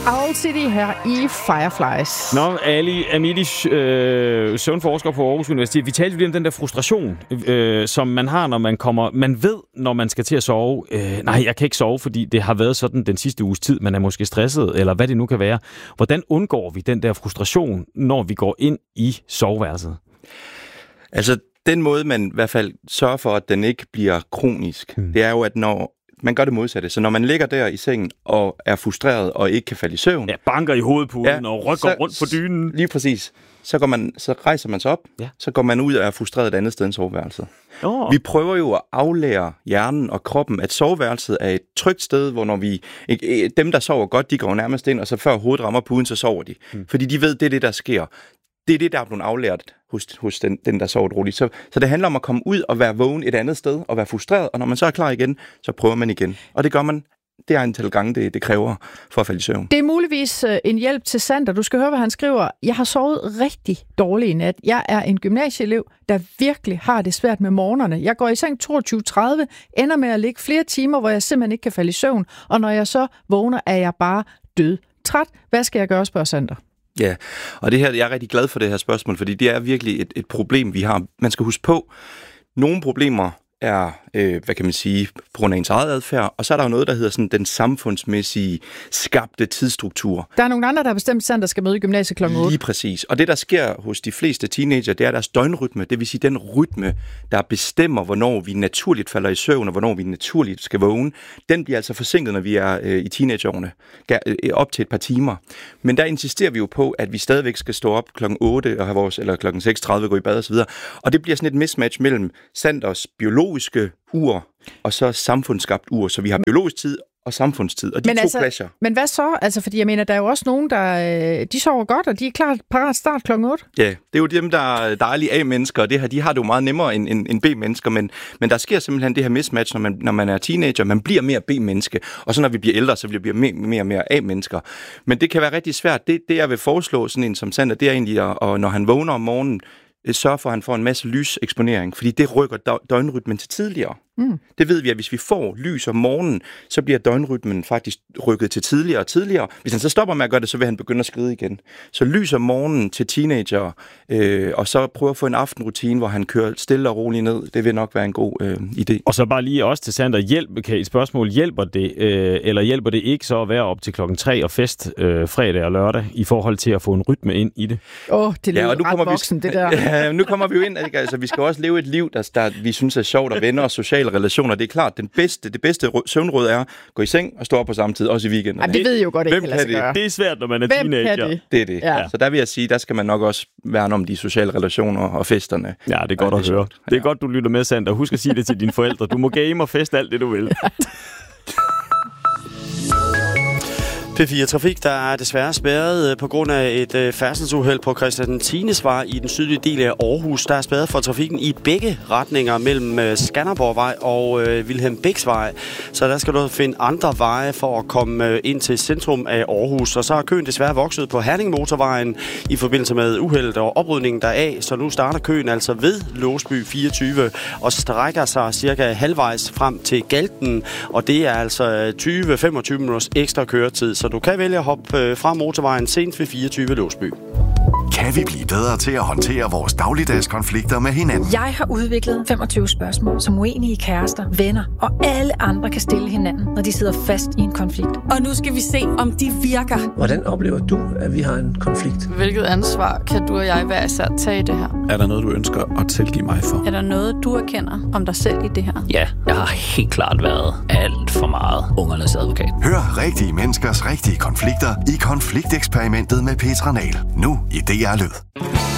Owl City her i Fireflies. Nå, Ali Amidi, søvnforsker på Aarhus Universitet. Vi talte lige om den der frustration, som man har, når man kommer... Man ved, når man skal til at sove, nej, jeg kan ikke sove, fordi det har været sådan den sidste uges tid. Man er måske stresset, eller hvad det nu kan være. Hvordan undgår vi den der frustration, når vi går ind i soveværelset? Altså, den måde, man i hvert fald sørger for, at den ikke bliver kronisk, det er jo, at når man gør det modsatte. Så når man ligger der i sengen og er frustreret og ikke kan falde i søvn... Ja, banker i hovedpuden og rykker rundt på dynen. Lige præcis. Så rejser man sig op, så går man ud og er frustreret et andet sted end soveværelset. Vi prøver jo at aflære hjernen og kroppen, at soveværelset er et trygt sted, hvor når dem, der sover godt, de går nærmest ind, og så før hovedet rammer puden, så sover de. Fordi de ved, det er det, der sker. Det er det, der er blevet aflært hos den der sover roligt. Så det handler om at komme ud og være vågen et andet sted, og være frustreret, og når man så er klar igen, så prøver man igen. Og det gør man. Det er en tal gange, det kræver for at falde i søvn. Det er muligvis en hjælp til Sander. Du skal høre, hvad han skriver. Jeg har sovet rigtig dårligt i nat. Jeg er en gymnasieelev, der virkelig har det svært med morgenerne. Jeg går i seng 22:30, ender med at ligge flere timer, hvor jeg simpelthen ikke kan falde i søvn. Og når jeg så vågner, er jeg bare død. Træt. Hvad skal jeg gøre, spørger Sander? Ja, og det her, jeg er rigtig glad for det her spørgsmål, fordi det er virkelig et problem, vi har. Man skal huske på, nogle problemer er, hvad kan man sige, på grund af ens eget adfærd, og så er der jo noget, der hedder sådan den samfundsmæssige skabte tidsstruktur. Der er nogle andre, der har bestemt, at der skal møde i gymnasiet kl. 8. Lige præcis. Og det, der sker hos de fleste teenager, det er deres døgnrytme. Det vil sige den rytme, der bestemmer, hvornår vi naturligt falder i søvn, og hvornår vi naturligt skal vågne. Den bliver altså forsinket, når vi er i teenageårene, op til et par timer. Men der insisterer vi jo på, at vi stadigvæk skal stå op kl. 8 og have vores, eller kl. 6:30 gå i bad osv. Og det bliver sådan et mismatch mellem Sanders biologiske ur og så samfundsskabt ur. Så vi har biologisk tid og samfundstid, og de to clasher. Men hvad så? Altså, fordi jeg mener, der er jo også nogen, der de sover godt, og de er klar parat start kl. 8. Ja, det er jo dem, der er dejlige A-mennesker, og de har det jo meget nemmere end B-mennesker, men der sker simpelthen det her mismatch, når man er teenager. Man bliver mere B-menneske, og så når vi bliver ældre, så bliver vi mere og mere A-mennesker. Men det kan være rigtig svært. Det jeg vil foreslå sådan en som Sander, det er egentlig, at når han vågner om morgenen, sørge for, at han får en masse lyseksponering, fordi det rykker døgnrytmen til tidligere. Det ved vi, at hvis vi får lys om morgenen, så bliver døgnrytmen faktisk rykket til tidligere og tidligere. Hvis han så stopper med at gøre det, så vil han begynde at skride igen. Så lys om morgenen til teenager, og så prøve at få en aftenrutine, hvor han kører stille og roligt ned. Det vil nok være en god idé. Og så bare lige også til Sander, et spørgsmål, hjælper det, eller hjælper det ikke så at være op til klokken 3 og fest fredag og lørdag, i forhold til at få en rytme ind i det? Det lyder ret voksen, det der. Ja, nu kommer vi jo ind, ikke? Altså, vi skal også leve et liv, der vi synes er sjovt, og venner og sociale relationer. Det er klart, det bedste søvnråd er at gå i seng og stå op på samme tid, også i weekenden. Jamen, det ved jeg jo godt ikke, kan lade sig gøre. Det er svært, når man er teenager. Det er det. Ja. Så der vil jeg sige, der skal man nok også værne om de sociale relationer og festerne. Ja, det er godt at høre. Det er godt, du lytter med, Sander. Husk at sige det til dine forældre. Du må game og feste alt det, du vil. P4 Trafik, der er desværre spærret på grund af et færdselsuheld på Christian Thines Vej i den sydlige del af Aarhus. Der er spærret for trafikken i begge retninger mellem Skanderborgvej og Vilhelm Bæks Vej. Så der skal du finde andre veje for at komme ind til centrum af Aarhus. Og så har køen desværre vokset på Herning-motorvejen i forbindelse med uheldet og oprydningen deraf. Så nu starter køen altså ved Låsby 24 og strækker sig cirka halvvejs frem til Galten. Og det er altså 20-25 minutters ekstra køretid. Så du kan vælge at hoppe fra motorvejen sent ved 24 Låsby. Kan vi blive bedre til at håndtere vores dagligdags konflikter med hinanden? Jeg har udviklet 25 spørgsmål, som uenige kærester, venner og alle andre kan stille hinanden, når de sidder fast i en konflikt. Og nu skal vi se, om de virker. Hvordan oplever du, at vi har en konflikt? Hvilket ansvar kan du og jeg hver især tage i det her? Er der noget, du ønsker at tilgive mig for? Er der noget, du erkender om dig selv i det her? Ja, jeg har helt klart været alt for meget ungernes advokat. Hør rigtige menneskers rigtige konflikter i Konflikteksperimentet med Petra Nahl. Nu i DR Lyd.